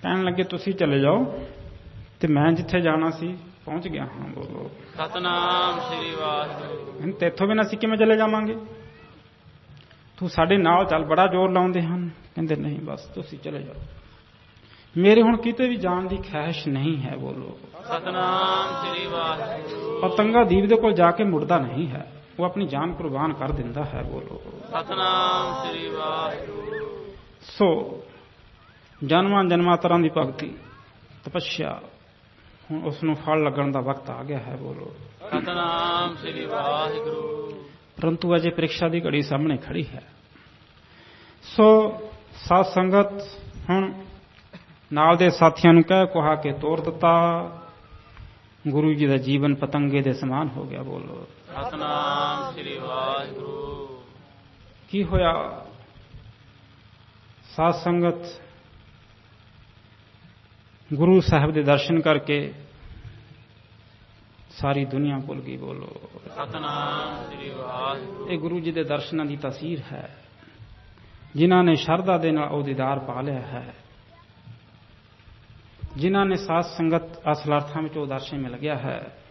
ਕਹਿਣ ਲੱਗੇ ਤੁਸੀਂ ਚਲੇ ਜਾਓ ਤੇ ਮੈਂ ਜਿੱਥੇ ਜਾਣਾ ਸੀ ਪਹੁੰਚ ਗਿਆ ਹਾਂ। ਬੋਲੋ ਸਤਨਾਮ ਸ੍ਰੀ ਵਾਹਿਗੁਰੂ। ਤੇਥੋਂ ਬਿਨਾਂ ਅਸੀਂ ਕਿਵੇਂ ਚਲੇ ਜਾਵਾਂਗੇ? ਤੂੰ ਸਾਡੇ ਨਾਲ ਚੱਲ। ਬੜਾ ਜ਼ੋਰ ਲਾਉਂਦੇ ਹਨ। ਕਹਿੰਦੇ ਨਹੀਂ, ਬਸ ਤੁਸੀਂ ਚਲੇ ਜਾਓ, ਮੇਰੇ ਹੁਣ ਕਿਤੇ ਵੀ ਜਾਣ ਦੀ ਖਹਿਸ਼ ਨਹੀਂ ਹੈ। ਬੋਲੋ ਸਤਨਾਮ ਸ੍ਰੀ ਵਾਹਿਗੁਰੂ। ਪਤੰਗਾ ਦੀਪ ਦੇ ਕੋਲ ਜਾ ਕੇ ਮੁੜਦਾ ਨਹੀਂ ਹੈ, ਉਹ ਆਪਣੀ ਜਾਨ ਕੁਰਬਾਨ ਕਰ ਦਿੰਦਾ ਹੈ। ਬੋਲੋ ਸਤਨਾਮ ਸ੍ਰੀ ਵਾਹਿਗੁਰੂ। ਸੋ ਜਨਮਾਂ ਜਨਮਾਂਤਰਾਂ ਦੀ ਭਗਤੀ ਤਪੱਸਿਆ ਹੁਣ ਉਸ ਨੂੰ ਫਲ ਲੱਗਣ ਦਾ ਵਕਤ ਆ ਗਿਆ ਹੈ। ਬੋਲੋ ਸਤਨਾਮ ਸ੍ਰੀ ਵਾਹਿਗੁਰੂ। ਪਰੰਤੂ ਅਜੇ ਪ੍ਰੀਖਿਆ ਦੀ ਘੜੀ ਸਾਹਮਣੇ ਖੜੀ ਹੈ। ਸੋ ਸਾਧ ਸੰਗਤ ਹੁਣ ਨਾਲ ਦੇ ਸਾਥੀਆਂ ਨੂੰ ਕਹਿ ਕੁਹਾ ਕੇ ਤੋਰ ਦਿੱਤਾ। ਗੁਰੂ ਜੀ ਦਾ ਜੀਵਨ ਪਤੰਗੇ ਦੇ ਸਮਾਨ ਹੋ ਗਿਆ। ਬੋਲੋ ਸਤਨਾਮ ਸ੍ਰੀ ਵਾਹਿਗੁਰੂ। ਕੀ ਹੋਇਆ? ਸਾਧ ਸੰਗਤ ਗੁਰੂ ਸਾਹਿਬ ਦੇ ਦਰਸ਼ਨ ਕਰਕੇ ਸਾਰੀ ਦੁਨੀਆ ਭੁੱਲ ਗਈ। ਬੋਲੋ ਸਤਨਾਮ ਸ੍ਰੀ ਵਾਹਿਗੁਰੂ। ਇਹ ਗੁਰੂ ਜੀ ਦੇ ਦਰਸ਼ਨਾਂ ਦੀ ਤਾਸੀਰ ਹੈ। ਜਿਨ੍ਹਾਂ ਨੇ ਸ਼ਰਧਾ ਦੇ ਨਾਲ ਉਹ ਦੀਦਾਰ ਪਾ ਲਿਆ ਹੈ, ਜਿਨ੍ਹਾਂ ਨੇ ਸਾਧ ਸੰਗਤ ਅਸਲ ਅਰਥਾਂ ਵਿੱਚ ਉਹ ਦਰਸ਼ਨ ਮਿਲ ਗਿਆ ਹੈ,